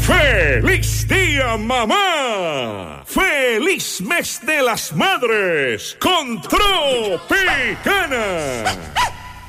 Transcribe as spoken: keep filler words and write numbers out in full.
¡Feliz día, mamá! ¡Feliz mes de las madres con Tropicana!